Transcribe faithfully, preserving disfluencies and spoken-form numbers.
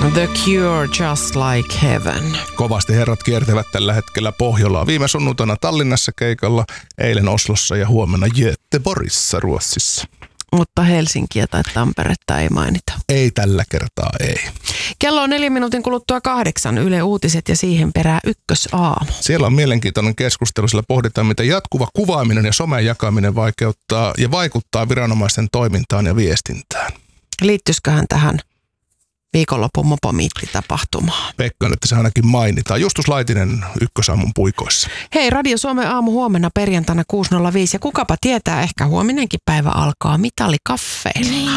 The Cure, Just Like Heaven. Kovasti herrat kiertävät tällä hetkellä Pohjolaa. Viime sunnuntaina Tallinnassa keikalla, eilen Oslossa ja huomenna Göteborgissa Ruotsissa. Mutta Helsinkiä tai Tamperetta ei mainita. Ei tällä kertaa, ei. Kello on neljän minuutin kuluttua kahdeksan. Yle Uutiset ja siihen perää Ykkösaamu. Siellä on mielenkiintoinen keskustelu, sillä pohditaan, miten jatkuva kuvaaminen ja somen jakaminen vaikeuttaa ja vaikuttaa viranomaisten toimintaan ja viestintään. Liittyisiköhän tähän viikonlopun mopomiittitapahtumaan? Veikkaan, että se ainakin mainitaan. Justus Laitinen Ykkösaamun puikoissa. Hei, Radio Suomen aamu huomenna perjantaina kuusi nolla viisi. Ja kukapa tietää, ehkä huominenkin päivä alkaa mitalikaffeilla.